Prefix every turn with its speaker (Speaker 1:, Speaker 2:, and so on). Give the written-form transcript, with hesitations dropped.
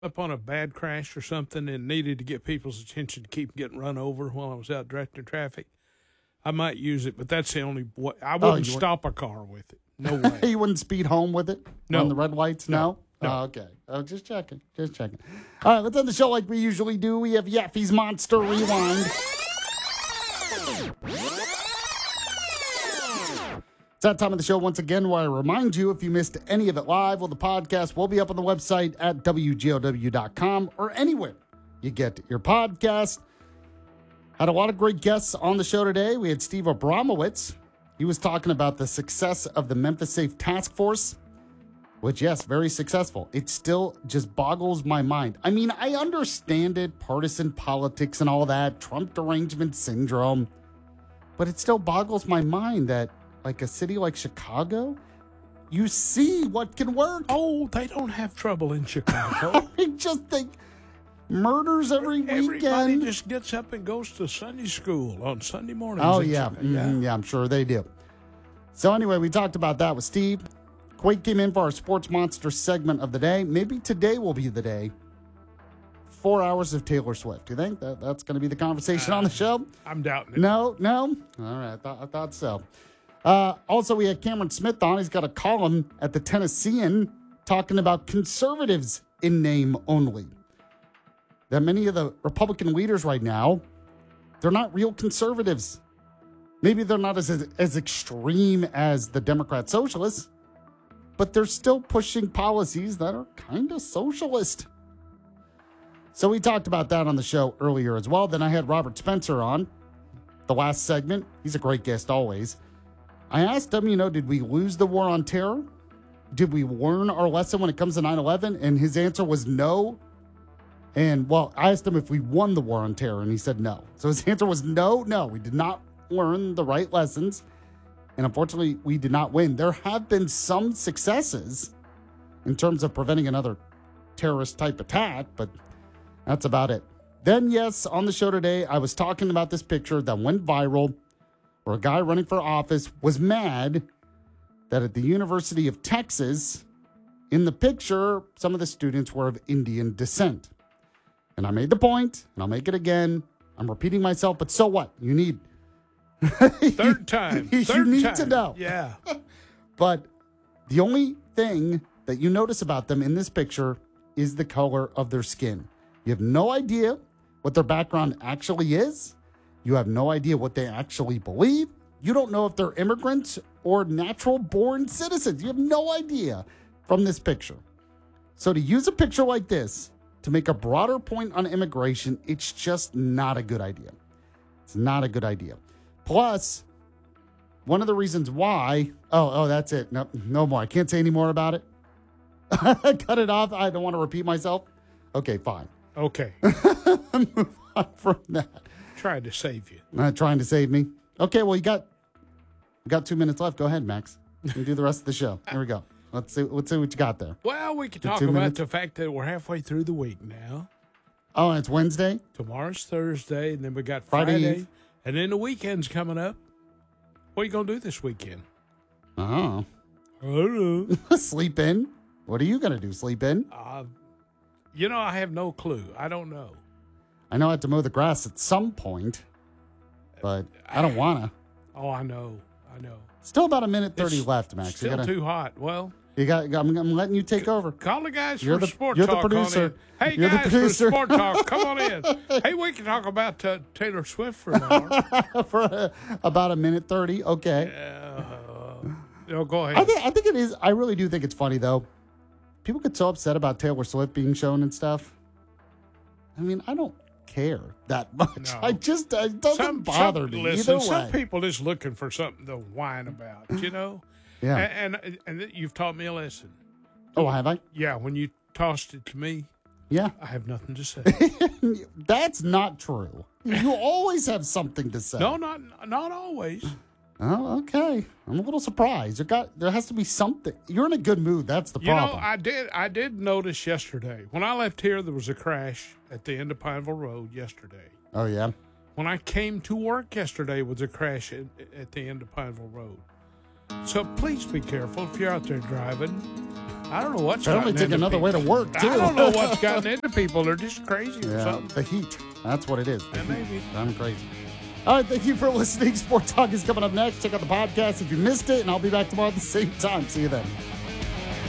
Speaker 1: up on a bad crash or something and needed to get people's attention to keep getting run over while I was out directing traffic, I might use it, but that's the only way. I wouldn't stop a car with it. No way.
Speaker 2: You wouldn't speed home with it?
Speaker 1: No.
Speaker 2: On the red lights? No?
Speaker 1: No.
Speaker 2: Oh, okay. Oh, just checking. Just checking. All right, let's end the show like we usually do. We have Yaffel's Monster Rewind. It's that time of the show once again where I remind you, if you missed any of it live, well, the podcast will be up on the website at WGOW.com or anywhere you get your podcast. Had a lot of great guests on the show today. We had Steve Abramowitz. He was talking about the success of the Memphis Safe Task Force, which, yes, very successful. It still just boggles my mind. I mean, I understand it, partisan politics and all that, Trump derangement syndrome, but it still boggles my mind that, like, a city like Chicago, you see what can work.
Speaker 1: Oh, they don't have trouble in Chicago.
Speaker 2: I just think murders every
Speaker 1: Everybody
Speaker 2: weekend.
Speaker 1: just gets up and goes to Sunday school on Sunday mornings.
Speaker 2: Oh,
Speaker 1: in
Speaker 2: yeah.
Speaker 1: Chicago.
Speaker 2: Yeah, I'm sure they do. So anyway, we talked about that with Steve. Quake came in for our Sports Monster segment of the day. Maybe today will be the day. 4 hours of Taylor Swift. Do you think that's going to be the conversation on the show?
Speaker 1: I'm doubting it.
Speaker 2: No? All right, I thought so. Also, we had Cameron Smith on. He's got a column at the Tennessean talking about conservatives in name only. That many of the Republican leaders right now, they're not real conservatives. Maybe they're not as extreme as the Democrat socialists, but they're still pushing policies that are kind of socialist. So we talked about that on the show earlier as well. Then I had Robert Spencer on the last segment. He's a great guest always. I asked him, did we lose the war on terror? Did we learn our lesson when it comes to 9/11? And his answer was no. And, well, I asked him if we won the war on terror, and he said no. So his answer was no, we did not learn the right lessons. And unfortunately, we did not win. There have been some successes in terms of preventing another terrorist-type attack, but that's about it. Then, yes, on the show today, I was talking about this picture that went viral where a guy running for office was mad that at the University of Texas, in the picture, some of the students were of Indian descent. And I made the point, and I'll make it again. I'm repeating myself, but so what? You need...
Speaker 1: Third time.
Speaker 2: You need to know.
Speaker 1: Yeah.
Speaker 2: But the only thing that you notice about them in this picture is the color of their skin. You have no idea what their background actually is. You have no idea what they actually believe. You don't know if they're immigrants or natural-born citizens. You have no idea from this picture. So to use a picture like this to make a broader point on immigration, it's just not a good idea. It's not a good idea. Plus, one of the reasons why... Oh, that's it. No more. I can't say any more about it. Cut it off. I don't want to repeat myself. Okay, fine.
Speaker 1: Okay.
Speaker 2: Move on from that.
Speaker 1: Tried to save you.
Speaker 2: Not trying to save me. Okay, well, you got 2 minutes left. Go ahead, Max. You can do the rest of the show. Here we go. Let's see what you got there.
Speaker 1: Well, we can talk about the fact that we're halfway through the week now.
Speaker 2: Oh, and it's Wednesday?
Speaker 1: Tomorrow's Thursday, and then we got Friday. And then the weekend's coming up. What are you going to do this weekend?
Speaker 2: Oh.
Speaker 1: I don't know.
Speaker 2: Sleep in? What are you going to do? Sleep in?
Speaker 1: I have no clue. I don't know.
Speaker 2: I know I have to mow the grass at some point, but I don't want to.
Speaker 1: Oh, I know.
Speaker 2: Still about a minute 30 left, Max.
Speaker 1: Still too hot. Well,
Speaker 2: I'm letting you take over.
Speaker 1: Call the guys
Speaker 2: You're
Speaker 1: for
Speaker 2: the,
Speaker 1: Sport
Speaker 2: you're
Speaker 1: Talk.
Speaker 2: the producer.
Speaker 1: Hey,
Speaker 2: you're
Speaker 1: guys
Speaker 2: the producer.
Speaker 1: for Sport Talk, come on in. Hey, we can talk about Taylor Swift for an hour.
Speaker 2: For about a minute 30. Okay.
Speaker 1: Go ahead.
Speaker 2: I think it is. I really do think it's funny, though. People get so upset about Taylor Swift being shown and stuff. I mean, I don't care that much.
Speaker 1: No.
Speaker 2: It doesn't bother me either way.
Speaker 1: Some people just looking for something to whine about,
Speaker 2: Yeah.
Speaker 1: And you've taught me a lesson.
Speaker 2: Oh, have I?
Speaker 1: Yeah, when you tossed it to me,
Speaker 2: yeah,
Speaker 1: I have nothing to say.
Speaker 2: That's not true. You always have something to say.
Speaker 1: No, not always.
Speaker 2: Oh, okay. I'm a little surprised. There has to be something. You're in a good mood. That's the problem.
Speaker 1: I did notice yesterday. When I left here, there was a crash at the end of Pineville Road yesterday.
Speaker 2: Oh, yeah?
Speaker 1: When I came to work yesterday, was a crash at the end of Pineville Road. So please be careful if you're out there driving. I don't know what's
Speaker 2: They're only taking another way to work, too.
Speaker 1: I don't know what's gotten into people. They're just crazy or something.
Speaker 2: The heat. That's what it is.
Speaker 1: Yeah, maybe.
Speaker 2: I'm crazy. All right, thank you for listening. Sport Talk is coming up next. Check out the podcast if you missed it, and I'll be back tomorrow at the same time. See you then.